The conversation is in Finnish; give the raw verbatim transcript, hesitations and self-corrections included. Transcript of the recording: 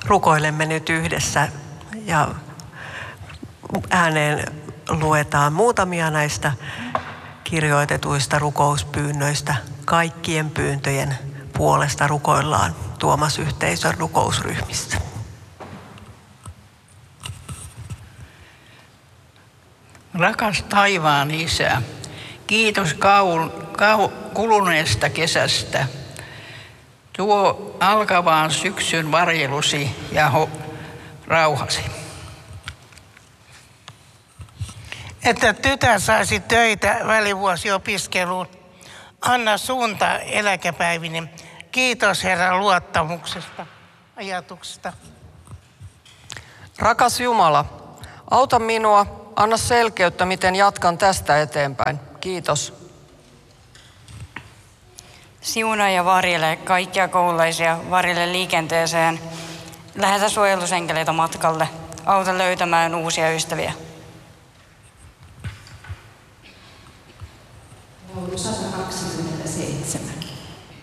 Rukoilemme nyt yhdessä ja ääneen luetaan muutamia näistä kirjoitetuista rukouspyynnöistä. Kaikkien pyyntöjen puolesta rukoillaan Tuomas-yhteisön rukousryhmissä. Rakas taivaan Isä, kiitos kaun, kau, kuluneesta kesästä. Tuo alkavaan syksyn varjelusi ja ho, rauhasi. Että tytär saisi töitä välivuosiopiskeluun. Anna suunta eläkepäivinen. Kiitos Herran luottamuksesta, ajatuksesta. Rakas Jumala, auta minua, anna selkeyttä, miten jatkan tästä eteenpäin. Kiitos. Siunaa ja varjele kaikkia koululaisia, varjele liikenteeseen. Lähetä suojelusenkeleitä matkalle. Auta löytämään uusia ystäviä. Laulu sata kaksikymmentäseitsemän.